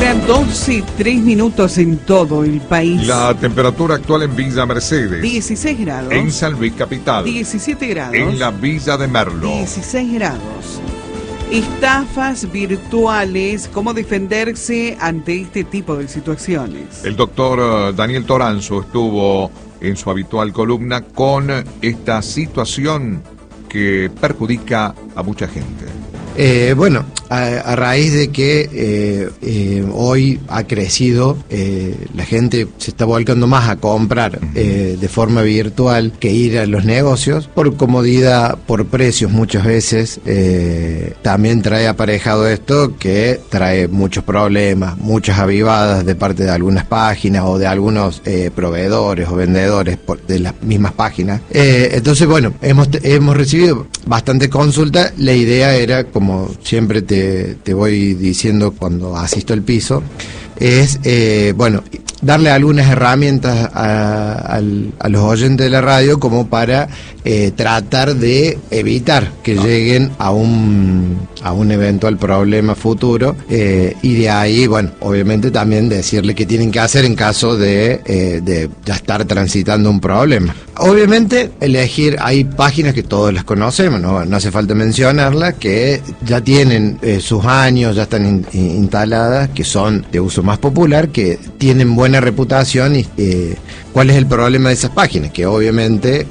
Mañana 12:03 en todo el país. La temperatura actual en Villa Mercedes, 16 grados. En San Luis Capital, 17 grados. En la Villa de Merlo, 16 grados. Estafas virtuales, ¿cómo defenderse ante este tipo de situaciones? El doctor Daniel Toranzo estuvo en su habitual columna con esta situación que perjudica a mucha gente. Bueno, a raíz de que hoy ha crecido, la gente se está volcando más a comprar de forma virtual que ir a los negocios, por comodidad, por precios muchas veces. También trae aparejado esto que trae muchos problemas, muchas avivadas de parte de algunas páginas o de algunos proveedores o vendedores de las mismas páginas. Entonces, bueno, hemos recibido bastante consulta. La idea era, como siempre te voy diciendo cuando asisto al piso, es, bueno, darle algunas herramientas a los oyentes de la radio como para tratar de evitar que lleguen a un eventual problema futuro, y de ahí, bueno, obviamente también decirle qué tienen que hacer en caso de ya estar transitando un problema. Obviamente elegir, hay páginas que todos las conocemos, no hace falta mencionarlas, que ya tienen sus años, ya están instaladas, que son de uso más popular, que tienen buena reputación. Y ¿cuál es el problema de esas páginas? Que obviamente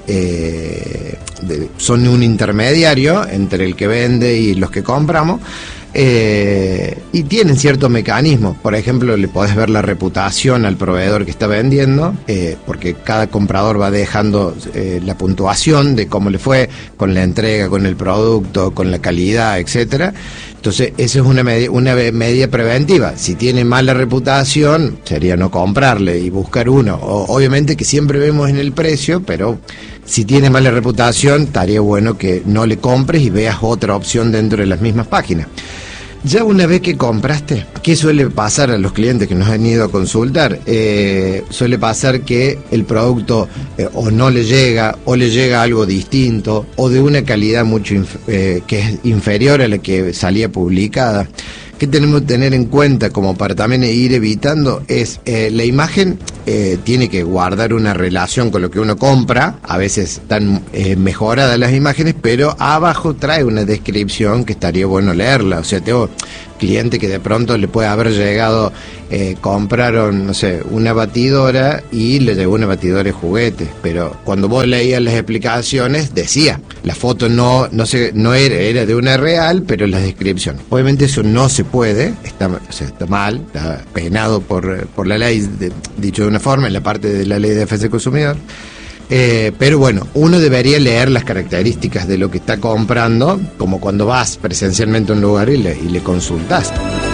son un intermediario entre el que vende y los que compramos, y tienen ciertos mecanismos. Por ejemplo, le podés ver la reputación al proveedor que está vendiendo, porque cada comprador va dejando la puntuación de cómo le fue con la entrega, con el producto, con la calidad, etcétera. Entonces, esa es una medida preventiva. Si tiene mala reputación, sería no comprarle y buscar uno. Obviamente que siempre vemos en el precio, pero si tiene mala reputación, estaría bueno que no le compres y veas otra opción dentro de las mismas páginas. Ya una vez que compraste, ¿qué suele pasar a los clientes que nos han ido a consultar? Suele pasar que el producto o no le llega, o le llega algo distinto, o de una calidad mucho que es inferior a la que salía publicada. ¿Qué tenemos que tener en cuenta como para también ir evitando? Es la imagen tiene que guardar una relación con lo que uno compra. A veces están mejoradas las imágenes, pero abajo trae una descripción que estaría bueno leerla. O sea, tengo cliente que de pronto le puede haber llegado, compraron, no sé, una batidora y le llegó una batidora de juguetes, pero cuando vos leías las explicaciones decía, la foto no era de una real, pero la descripción. Obviamente eso no se puede, está mal, está penado por la ley, dicho de una forma, en la parte de la ley de defensa del consumidor. Pero bueno, uno debería leer las características de lo que está comprando, como cuando vas presencialmente a un lugar y le consultas.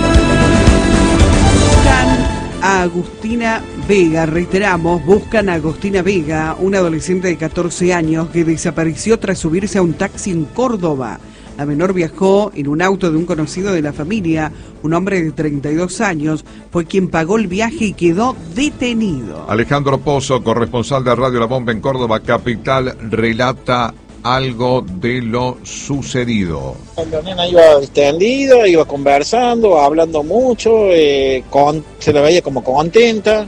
Buscan a Agustina Vega, reiteramos, buscan a Agustina Vega, una adolescente de 14 años que desapareció tras subirse a un taxi en Córdoba. La menor viajó en un auto de un conocido de la familia. Un hombre de 32 años fue quien pagó el viaje y quedó detenido. Alejandro Pozo, corresponsal de Radio La Bomba en Córdoba capital, relata algo de lo sucedido. La nena iba distendida, iba conversando, hablando mucho, se la veía como contenta.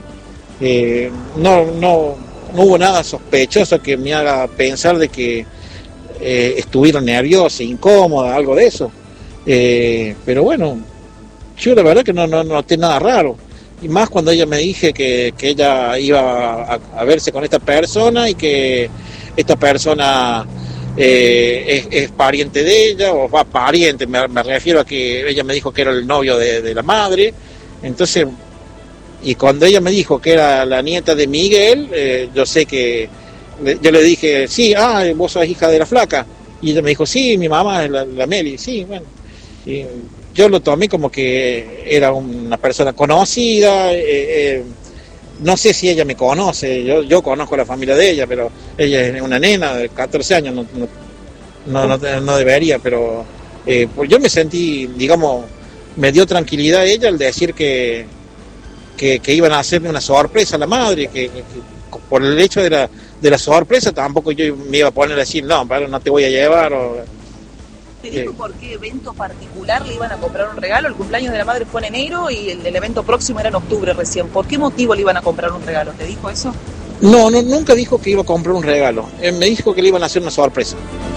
No hubo nada sospechoso que me haga pensar de que estuvieron nerviosa, incómoda, algo de eso. Pero bueno, yo la verdad que no noté nada raro. Y más cuando ella me dije que ella iba a verse con esta persona y que esta persona es pariente de ella, o va pariente, me refiero a que ella me dijo que era el novio de la madre. Entonces, y cuando ella me dijo que era la nieta de Miguel, yo sé que yo le dije, sí, vos sos hija de la flaca. Y ella me dijo, sí, mi mamá es la Meli. Sí, bueno. Y yo lo tomé como que era una persona conocida. No sé si ella me conoce, yo conozco a la familia de ella, pero ella es una nena de 14 años, no debería, pero pues yo me sentí, digamos, me dio tranquilidad ella al decir que iban a hacerme una sorpresa a la madre, que por el hecho de la sorpresa tampoco yo me iba a poner a decir, no, pero no te voy a llevar, ¿Te dijo por qué evento particular le iban a comprar un regalo? El cumpleaños de la madre fue en enero y el evento próximo era en octubre recién. ¿Por qué motivo le iban a comprar un regalo? ¿Te dijo eso? No, nunca dijo que iba a comprar un regalo. Me dijo que le iban a hacer una sorpresa.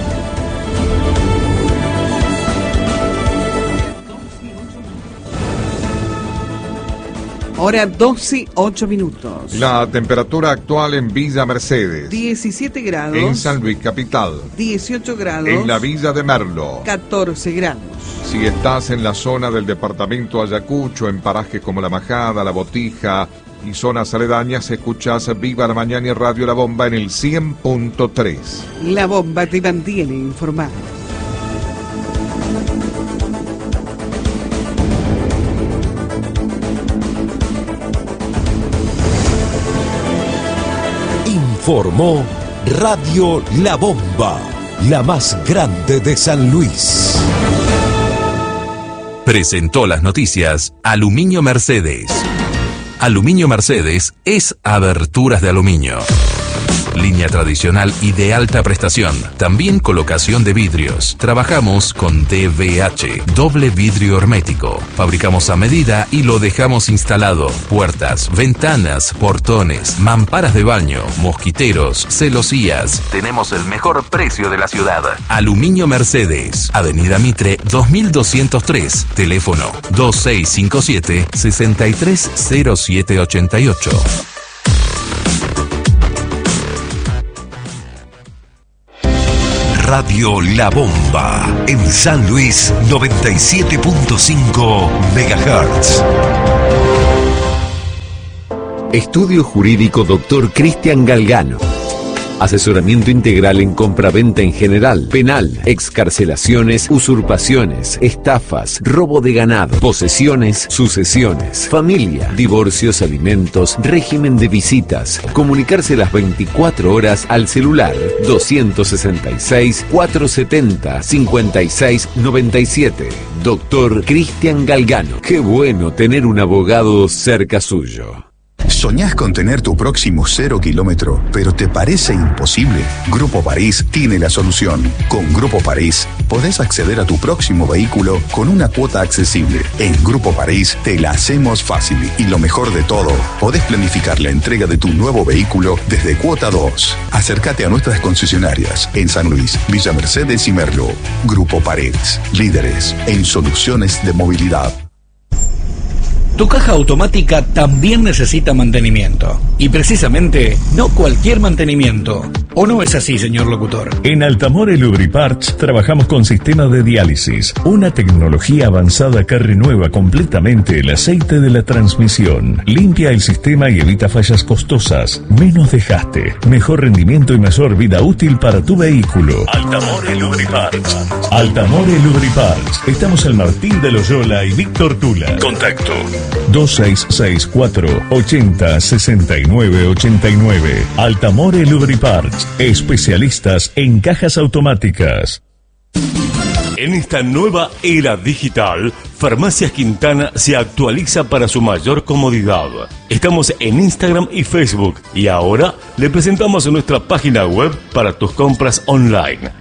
Ahora 12:08. La temperatura actual en Villa Mercedes. 17 grados. En San Luis Capital. 18 grados. En la Villa de Merlo. 14 grados. Si estás en la zona del departamento Ayacucho, en parajes como La Majada, La Botija y zonas aledañas, escuchas Viva la Mañana y Radio La Bomba en el 100.3. La Bomba te mantiene informado. Informó Radio La Bomba, la más grande de San Luis. Presentó las noticias Aluminio Mercedes. Aluminio Mercedes es aberturas de aluminio. Línea tradicional y de alta prestación. También colocación de vidrios. Trabajamos con DVH, doble vidrio hermético. Fabricamos a medida y lo dejamos instalado. Puertas, ventanas, portones, mamparas de baño, mosquiteros, celosías. Tenemos el mejor precio de la ciudad. Aluminio Mercedes. Avenida Mitre 2203. Teléfono 2657-630788. Radio La Bomba, en San Luis 97.5 MHz. Estudio Jurídico Dr. Cristian Galgano. Asesoramiento integral en compraventa en general, penal, excarcelaciones, usurpaciones, estafas, robo de ganado, posesiones, sucesiones, familia, divorcios, alimentos, régimen de visitas. Comunicarse las 24 horas al celular 266-470-5697. Doctor Cristian Galgano. Qué bueno tener un abogado cerca suyo. ¿Soñás con tener tu próximo 0 kilómetro, pero te parece imposible? Grupo París tiene la solución. Con Grupo París podés acceder a tu próximo vehículo con una cuota accesible. En Grupo París te la hacemos fácil y lo mejor de todo, podés planificar la entrega de tu nuevo vehículo desde cuota 2. Acércate a nuestras concesionarias en San Luis, Villa Mercedes y Merlo. Grupo París, líderes en soluciones de movilidad. Tu caja automática también necesita mantenimiento. Y precisamente, no cualquier mantenimiento. ¿O no es así, señor locutor? En Altamore Lubriparts trabajamos con sistema de diálisis, una tecnología avanzada que renueva completamente el aceite de la transmisión, limpia el sistema y evita fallas costosas, menos desgaste, mejor rendimiento y mayor vida útil para tu vehículo. Altamore Lubriparts. Altamore Lubriparts. Estamos en Martín de Loyola y Víctor Tula. Contacto 2664-806989. Altamore Lubriparts, especialistas en cajas automáticas. En esta nueva era digital, Farmacias Quintana se actualiza para su mayor comodidad. Estamos en Instagram y Facebook y ahora le presentamos nuestra página web para tus compras online,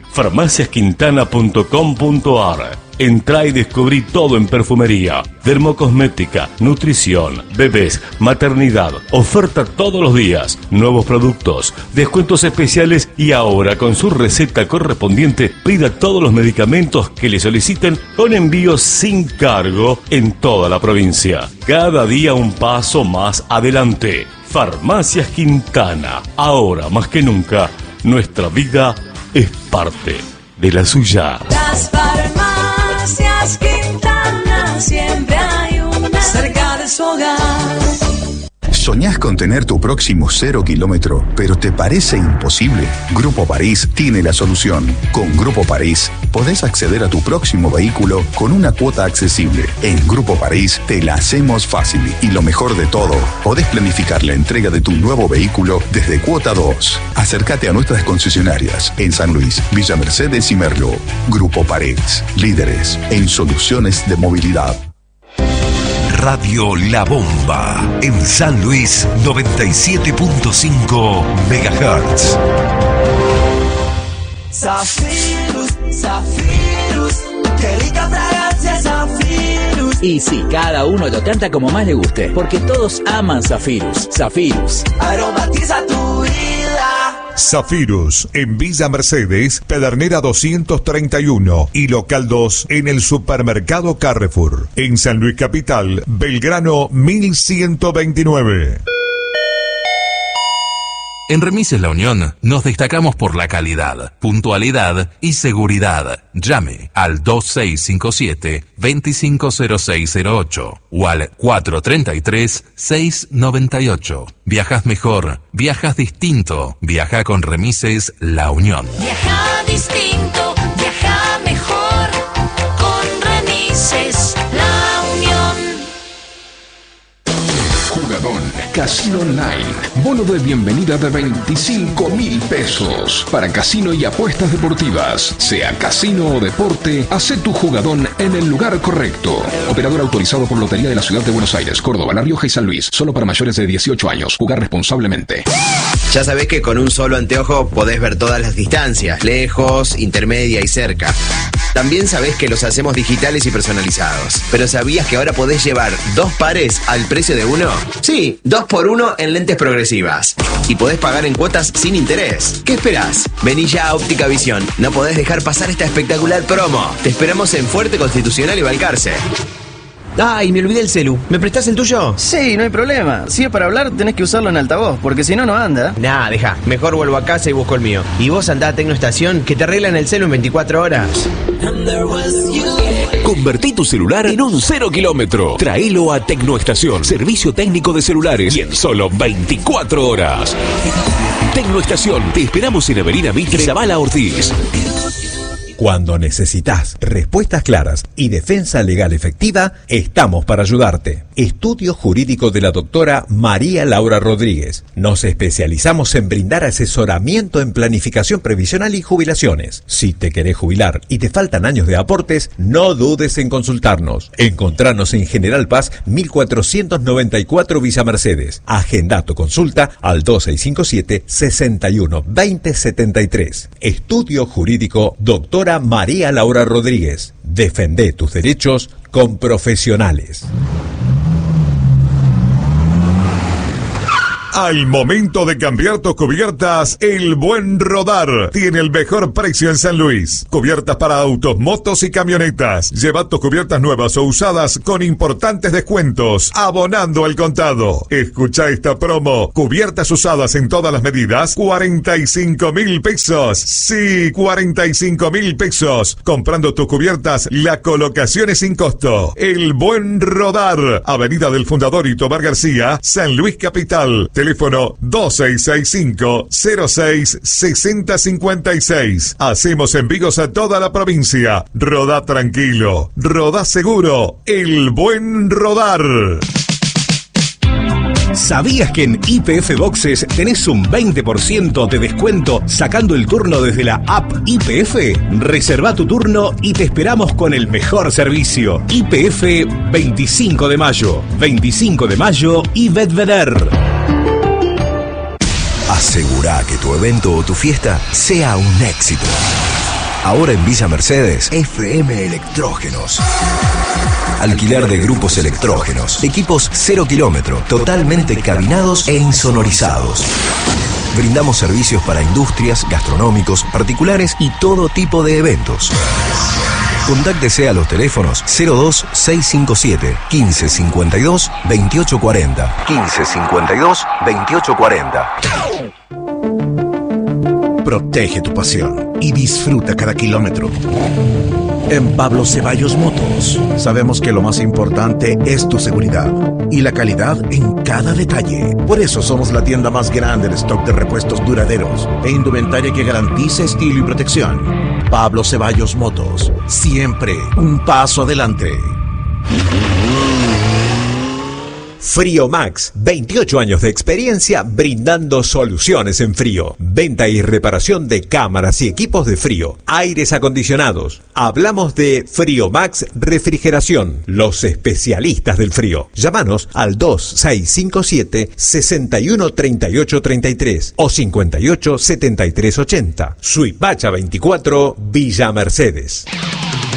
farmaciasquintana.com.ar. Entrá y descubrí todo en perfumería, dermocosmética, nutrición, bebés, maternidad, oferta todos los días, nuevos productos, descuentos especiales y ahora con su receta correspondiente pida todos los medicamentos que le soliciten con envío sin cargo en toda la provincia. Cada día un paso más adelante. Farmacias Quintana. Ahora más que nunca, nuestra vida es parte de la suya. Las Farmacias Quintana, siempre hay una cerca de su hogar. ¿Soñás con tener tu próximo 0 kilómetro, pero te parece imposible? Grupo París tiene la solución. Con Grupo París podés acceder a tu próximo vehículo con una cuota accesible. En Grupo París te la hacemos fácil y lo mejor de todo, podés planificar la entrega de tu nuevo vehículo desde cuota 2. Acércate a nuestras concesionarias en San Luis, Villa Mercedes y Merlo. Grupo París, líderes en soluciones de movilidad. Radio La Bomba, en San Luis 97.5 MHz. Zafirus, Zafirus, qué rica fragancia Zafirus. Y sí, cada uno lo canta como más le guste, porque todos aman Zafirus. Zafirus aromatiza tu vida. Zafirus, en Villa Mercedes, Pedernera 231 y Local 2 en el Supermercado Carrefour. En San Luis Capital, Belgrano 1129. En Remises La Unión nos destacamos por la calidad, puntualidad y seguridad. Llame al 2657-250608 o al 433-698. Viajas mejor, viajas distinto, viaja con Remises La Unión. Viaja distinto, viaja mejor con Remises La Unión. Jugadón, Casino Online, bono de bienvenida de 25.000 pesos para casino y apuestas deportivas. Sea casino o deporte, hace tu jugadón en el lugar correcto. Operador autorizado por Lotería de la Ciudad de Buenos Aires, Córdoba, La Rioja y San Luis. Solo para mayores de 18 años. Jugar responsablemente. Ya sabés que con un solo anteojo podés ver todas las distancias, lejos, intermedia y cerca. También sabés que los hacemos digitales y personalizados. Pero ¿sabías que ahora podés llevar 2 pares al precio de uno? Sí, 2x1 en lentes progresivas. Y podés pagar en cuotas sin interés. ¿Qué esperás? Vení ya a Óptica Visión. No podés dejar pasar esta espectacular promo. Te esperamos en Fuerte, Constitucional y Balcarce. Ay, me olvidé el celu. ¿Me prestás el tuyo? Sí, no hay problema. Si es para hablar, tenés que usarlo en altavoz, porque si no, no anda. Nah, deja. Mejor vuelvo a casa y busco el mío. Y vos andá a Tecnoestación, que te arreglan el celu en 24 horas. Convertí tu celular en un 0 kilómetro. Traelo a Tecnoestación, servicio técnico de celulares, y en solo 24 horas. Tecnoestación, te esperamos en Avenida Mitre, Zavala Ortiz. Cuando necesitas respuestas claras y defensa legal efectiva, estamos para ayudarte. Estudio Jurídico de la doctora María Laura Rodríguez. Nos especializamos en brindar asesoramiento en planificación previsional y jubilaciones. Si te querés jubilar y te faltan años de aportes, no dudes en consultarnos. Encontranos en General Paz 1494 Villa Mercedes. Agenda tu consulta al 2657-612073. Estudio Jurídico doctora María Laura Rodríguez. Defende tus derechos con profesionales. Al momento de cambiar tus cubiertas, El Buen Rodar tiene el mejor precio en San Luis. Cubiertas para autos, motos y camionetas. Lleva tus cubiertas nuevas o usadas con importantes descuentos, abonando al contado. Escucha esta promo. Cubiertas usadas en todas las medidas, 45.000 pesos. Sí, 45.000 pesos. Comprando tus cubiertas, la colocación es sin costo. El Buen Rodar. Avenida del Fundador y Tomás García, San Luis Capital. Teléfono 2665-066056. Hacemos envíos a toda la provincia. Rodá tranquilo, rodá seguro. El Buen Rodar. ¿Sabías que en YPF Boxes tenés un 20% de descuento sacando el turno desde la app YPF? Reserva tu turno y te esperamos con el mejor servicio. YPF 25 de mayo. 25 de mayo y Bedveder. Asegurá que tu evento o tu fiesta sea un éxito. Ahora en Villa Mercedes, FM Electrógenos. Alquiler de grupos electrógenos. Equipos 0 kilómetro, totalmente cabinados e insonorizados. Brindamos servicios para industrias, gastronómicos, particulares y todo tipo de eventos. Contáctese a los teléfonos 02-657 1552 2840. 1552 2840. Protege tu pasión y disfruta cada kilómetro. En Pablo Ceballos Motos sabemos que lo más importante es tu seguridad y la calidad en cada detalle. Por eso somos la tienda más grande de stock de repuestos duraderos e indumentaria que garantiza estilo y protección. Pablo Ceballos Motos, siempre un paso adelante. Friomax, 28 años de experiencia brindando soluciones en frío. Venta y reparación de cámaras y equipos de frío, aires acondicionados. Hablamos de Friomax Refrigeración, los especialistas del frío. Llámanos al 2657-613833 o 587380. Suipacha 24, Villa Mercedes.